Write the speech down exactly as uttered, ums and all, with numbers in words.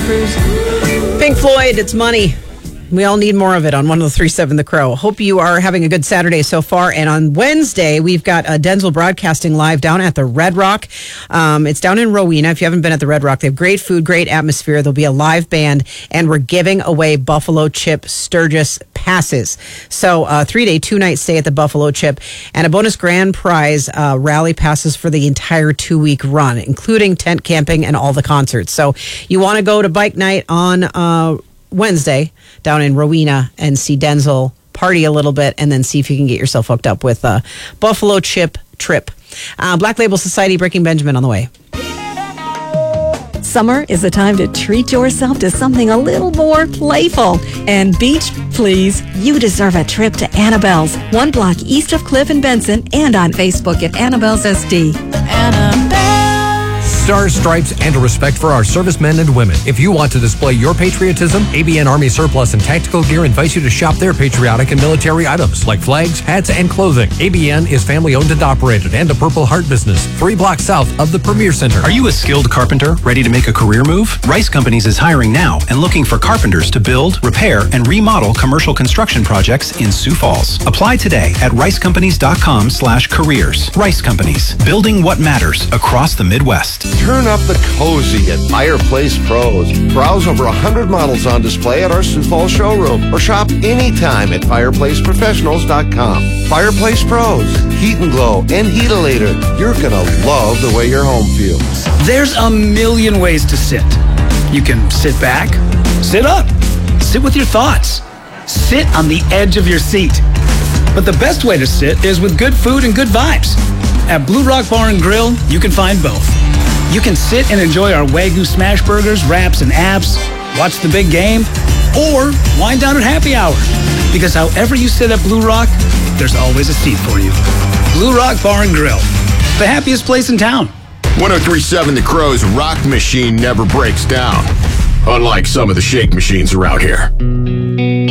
Cruise. Pink Floyd, it's money. We all need more of it on one oh three point seven The Crow. Hope you are having a good Saturday so far. And on Wednesday, we've got uh, Denzel broadcasting live down at the Red Rock. Um, it's down in Rowena. If you haven't been at the Red Rock, they have great food, great atmosphere. There'll be a live band, and we're giving away Buffalo Chip Sturgis passes. So a uh, three-day, two-night stay at the Buffalo Chip, and a bonus grand prize uh, rally passes for the entire two-week run, including tent camping and all the concerts. So you want to go to bike night on uh, Wednesday down in Rowena and see Denzel, party a little bit, and then see if you can get yourself hooked up with a Buffalo Chip trip. Uh, Black Label Society, Breaking Benjamin on the way. Summer is the time to treat yourself to something a little more playful. And beach, please, you deserve a trip to Annabelle's, one block east of Cliff and Benson, and on Facebook at Annabelle's S D. Annabelle. Stars, stripes, and a respect for our servicemen and women. If you want to display your patriotism, A B N Army Surplus and Tactical Gear invites you to shop their patriotic and military items like flags, hats, and clothing. A B N is family-owned and operated and a Purple Heart business, three blocks south of the Premier Center. Are you a skilled carpenter ready to make a career move? Rice Companies is hiring now and looking for carpenters to build, repair, and remodel commercial construction projects in Sioux Falls. Apply today at ricecompanies.com slash careers. Rice Companies, building what matters across the Midwest. Turn up the cozy at Fireplace Pros. Browse over one hundred models on display at our Sioux Falls showroom or shop anytime at fireplace professionals dot com. Fireplace Pros, Heat and Glow and Heatilator. You're going to love the way your home feels. There's a million ways to sit. You can sit back, sit up, sit with your thoughts, sit on the edge of your seat. But the best way to sit is with good food and good vibes. At Blue Rock Bar and Grill, you can find both. You can sit and enjoy our Wagyu smash burgers, wraps, and apps, watch the big game, or wind down at happy hour. Because however you sit at Blue Rock, there's always a seat for you. Blue Rock Bar and Grill, the happiest place in town. one oh three point seven The Crow's rock machine never breaks down, unlike some of the shake machines around here.